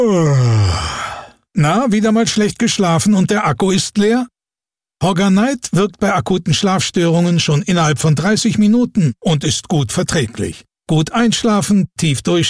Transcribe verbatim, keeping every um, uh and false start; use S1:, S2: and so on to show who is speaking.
S1: Na, wieder mal schlecht geschlafen und der Akku ist leer? Hogger Night wirkt bei akuten Schlafstörungen schon innerhalb von dreißig Minuten und ist gut verträglich. Gut einschlafen, tief durch